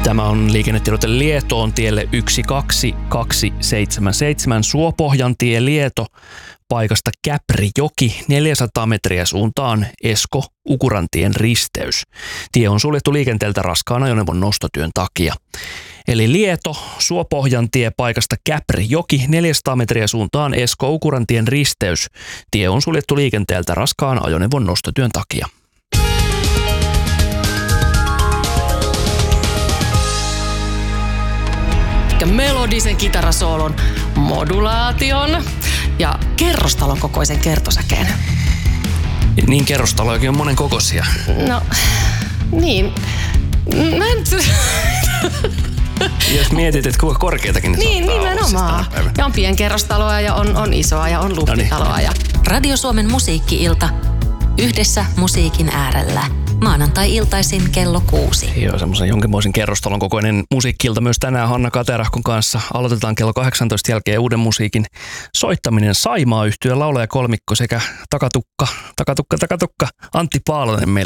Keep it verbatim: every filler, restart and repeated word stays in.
Tämä on liikennetiedote Lietoon tielle yksi kaksi kaksi seitsemän seitsemän Suopohjantie Lieto paikasta Käprijoki neljäsataa metriä suuntaan Esko-Ukurantien risteys. Tie on suljettu liikenteeltä raskaan ajoneuvon nostotyön takia. Eli Lieto, Suopohjantie paikasta Käprijoki neljäsataa metriä suuntaan Esko-Ukurantien risteys. Tie on suljettu liikenteeltä raskaan ajoneuvon nostotyön takia. Melodisen kitarasoolon, modulaation ja kerrostalon kokoisen kertosäkeen. Niin kerrostalojakin on monen kokoisia. No, niin. Mä en... Jos mietit, että kuinka korkeatakin ne niin, nimenomaan. Ja on pienkerrostaloa ja on, on isoa ja on luftitaloa. Ja... Radio Suomen musiikki-ilta. Yhdessä musiikin äärellä. Maanantai-iltaisin kello kuusi. Joo, semmoisen jonkinmoisen kerrostalon kokoinen musiikki-ilta myös tänään Hanna Katerahkon kanssa. Aloitetaan kello kahdeksantoista jälkeen uuden musiikin soittaminen. Saimaa-yhtyön laulajakolmikko sekä takatukka, takatukka, takatukka Antti Paalonen meillä